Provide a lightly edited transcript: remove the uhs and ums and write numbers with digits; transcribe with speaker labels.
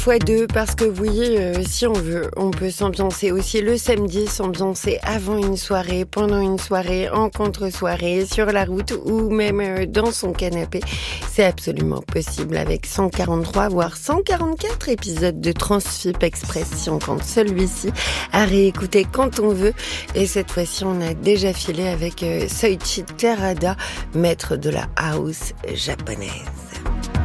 Speaker 1: Fois deux, parce que oui, si on veut, on peut s'ambiancer aussi le samedi, s'ambiancer avant une soirée, pendant une soirée, en contre-soirée, sur la route ou même dans son canapé. C'est absolument possible avec 143 voire 144 épisodes de Transfip Express si on compte celui-ci à réécouter quand on veut. Et cette fois-ci, on a déjà filé avec Soichi Terada, maître de la house japonaise.